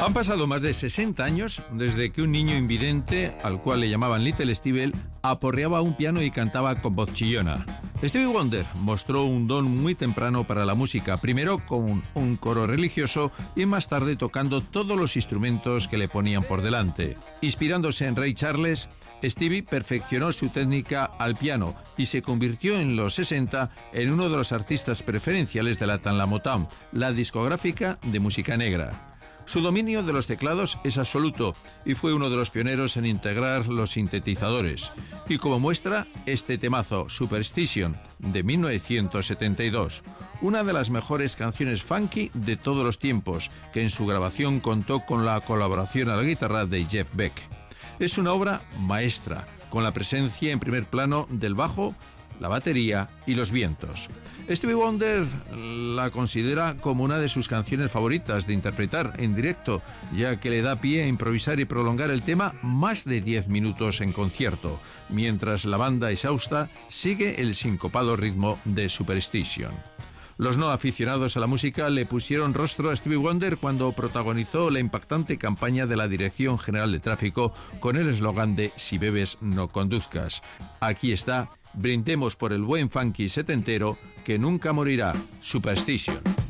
Han pasado más de 60 años desde que un niño invidente, al cual le llamaban Little Steve, aporreaba un piano y cantaba con voz chillona. Stevie Wonder mostró un don muy temprano para la música, primero con un coro religioso y más tarde tocando todos los instrumentos que le ponían por delante. Inspirándose en Ray Charles, Stevie perfeccionó su técnica al piano y se convirtió en los 60 en uno de los artistas preferenciales de la Tanla Motown, la discográfica de música negra. Su dominio de los teclados es absoluto y fue uno de los pioneros en integrar los sintetizadores. Y como muestra, este temazo, Superstition, de 1972, una de las mejores canciones funky de todos los tiempos, que en su grabación contó con la colaboración a la guitarra de Jeff Beck. Es una obra maestra, con la presencia en primer plano del bajo, la batería y los vientos. Stevie Wonder la considera como una de sus canciones favoritas de interpretar en directo, ya que le da pie a improvisar y prolongar el tema más de 10 minutos en concierto, mientras la banda exhausta sigue el sincopado ritmo de Superstition. Los no aficionados a la música le pusieron rostro a Stevie Wonder cuando protagonizó la impactante campaña de la Dirección General de Tráfico con el eslogan de "Si bebes, no conduzcas". Aquí está, brindemos por el buen funky setentero que nunca morirá, Superstition.